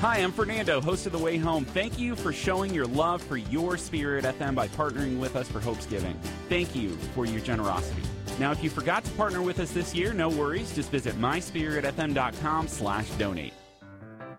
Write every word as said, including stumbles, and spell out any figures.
Hi, I'm Fernando, host of The Way Home. Thank you for showing your love for your Spirit F M by partnering with us for Hope's Giving. Thank you for your generosity. Now, if you forgot to partner with us this year, no worries. Just visit my spirit f m dot com slash donate.